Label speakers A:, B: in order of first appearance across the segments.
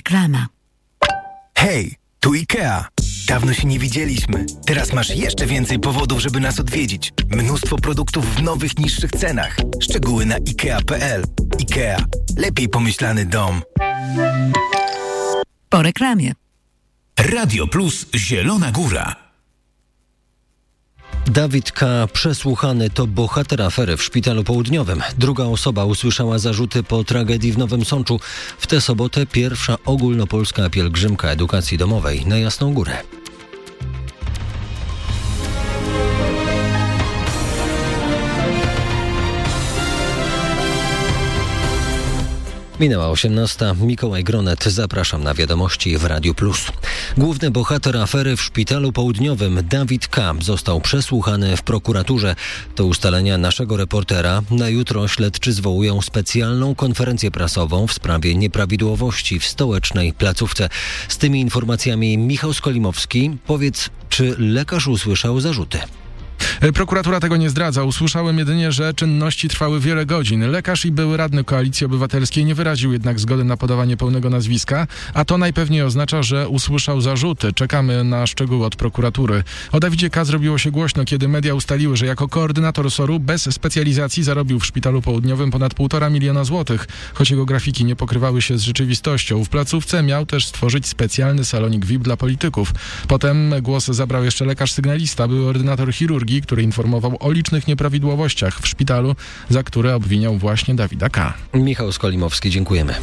A: Reklama.
B: Hej, tu IKEA. Dawno się nie widzieliśmy. Teraz masz jeszcze więcej powodów, żeby nas odwiedzić. Mnóstwo produktów w nowych, niższych cenach. Szczegóły na IKEA.pl. IKEA. Lepiej pomyślany dom.
A: Po reklamie.
C: Radio Plus Zielona Góra.
D: Dawid K. przesłuchany to bohater afery w Szpitalu Południowym. Druga osoba usłyszała zarzuty po tragedii w Nowym Sączu. W tę sobotę pierwsza ogólnopolska pielgrzymka edukacji domowej na Jasną Górę. Minęła 18. Mikołaj Gronet. Zapraszam na wiadomości w Radiu Plus. Główny bohater afery w Szpitalu Południowym, Dawid K. został przesłuchany w prokuraturze. To ustalenia naszego reportera. Na jutro śledczy zwołują specjalną konferencję prasową w sprawie nieprawidłowości w stołecznej placówce. Z tymi informacjami Michał Skolimowski. Powiedz, czy lekarz usłyszał zarzuty?
E: Prokuratura tego nie zdradza. Usłyszałem jedynie, że czynności trwały wiele godzin. Lekarz i były radny Koalicji Obywatelskiej nie wyraził jednak zgody na podawanie pełnego nazwiska, a to najpewniej oznacza, że usłyszał zarzuty. Czekamy na szczegóły od prokuratury. O Dawidzie K. zrobiło się głośno, kiedy media ustaliły, że jako koordynator SOR-u bez specjalizacji zarobił w Szpitalu Południowym ponad 1,5 miliona złotych, choć jego grafiki nie pokrywały się z rzeczywistością. W placówce miał też stworzyć specjalny salonik VIP dla polityków. Potem głos zabrał jeszcze lekarz sygnalista, były ordynator chirurgii, który informował o licznych nieprawidłowościach w szpitalu, za które obwiniał właśnie Dawida K.
D: Michał Skolimowski, dziękujemy.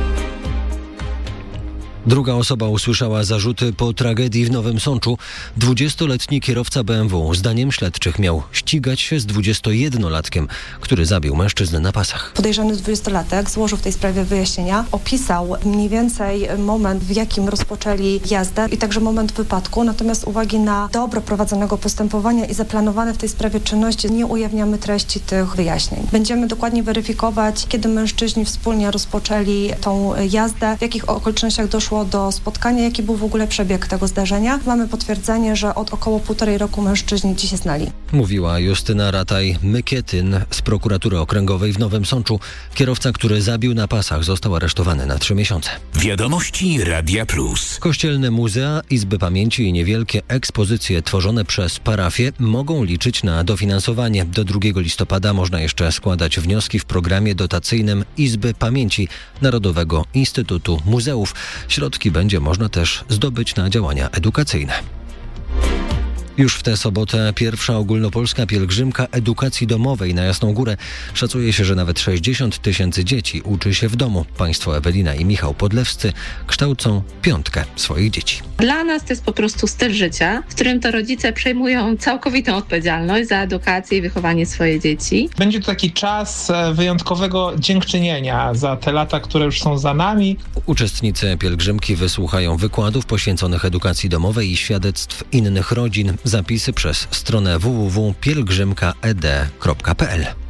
D: Druga osoba usłyszała zarzuty po tragedii w Nowym Sączu. 20-letni kierowca BMW, zdaniem śledczych, miał ścigać się z 21-latkiem, który zabił mężczyznę na pasach.
F: Podejrzany 20-latek złożył w tej sprawie wyjaśnienia, opisał mniej więcej moment, w jakim rozpoczęli jazdę i także moment wypadku, natomiast z uwagi na dobro prowadzonego postępowania i zaplanowane w tej sprawie czynności nie ujawniamy treści tych wyjaśnień. Będziemy dokładnie weryfikować, kiedy mężczyźni wspólnie rozpoczęli tą jazdę, w jakich okolicznościach doszło do spotkania, jaki był w ogóle przebieg tego zdarzenia. Mamy potwierdzenie, że od około 1,5 roku mężczyźni ci się znali.
D: Mówiła Justyna Rataj-Mykietyn z prokuratury okręgowej w Nowym Sączu. Kierowca, który zabił na pasach, został aresztowany na 3 miesiące.
C: Wiadomości Radia Plus.
D: Kościelne muzea, izby pamięci i niewielkie ekspozycje tworzone przez parafie mogą liczyć na dofinansowanie. Do 2 listopada można jeszcze składać wnioski w programie dotacyjnym Izby Pamięci Narodowego Instytutu Muzeów. Środki będzie można też zdobyć na działania edukacyjne. Już w tę sobotę pierwsza ogólnopolska pielgrzymka edukacji domowej na Jasną Górę. Szacuje się, że nawet 60 000 dzieci uczy się w domu. Państwo Ewelina i Michał Podlewscy kształcą 5 swoich dzieci.
G: Dla nas to jest po prostu styl życia, w którym to rodzice przejmują całkowitą odpowiedzialność za edukację i wychowanie swoich dzieci.
H: Będzie to taki czas wyjątkowego dziękczynienia za te lata, które już są za nami.
D: Uczestnicy pielgrzymki wysłuchają wykładów poświęconych edukacji domowej i świadectw innych rodzin. Zapisy przez stronę www.pielgrzymkaed.pl.